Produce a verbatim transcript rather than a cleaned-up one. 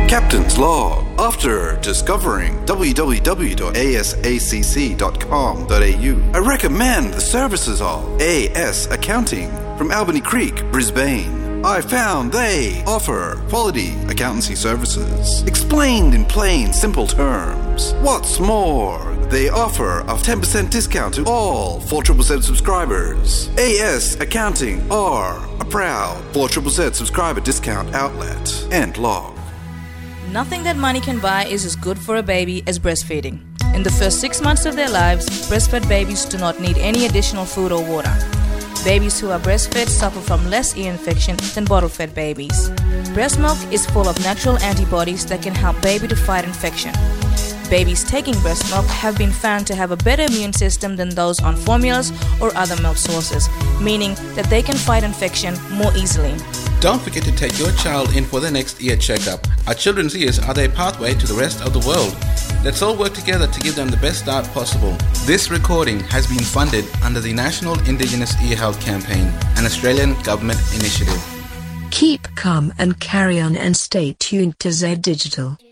Captain's Log. After discovering w w w dot a s a c c dot com dot a u, I recommend the services of A S Accounting from Albany Creek, Brisbane. I found they offer quality accountancy services, explained in plain, simple terms. What's more, they offer a ten percent discount to all four Z Z Z subscribers. A S Accounting are a proud four Z Z Z subscriber discount outlet. End log. Nothing that money can buy is as good for a baby as breastfeeding. In the first six months of their lives, breastfed babies do not need any additional food or water. Babies who are breastfed suffer from less ear infection than bottle-fed babies. Breast milk is full of natural antibodies that can help baby to fight infection. Babies taking breast milk have been found to have a better immune system than those on formulas or other milk sources, meaning that they can fight infection more easily. Don't forget to take your child in for the next ear checkup. Our children's ears are their pathway to the rest of the world. Let's all work together to give them the best start possible. This recording has been funded under the National Indigenous Ear Health Campaign, an Australian government initiative. Keep calm and carry on and stay tuned to Z Digital.